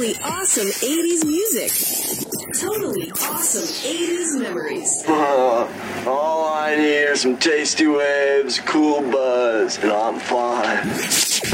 totally awesome 80s music. Totally awesome 80s memories. All I need are some tasty waves, cool buzz, and I'm fine.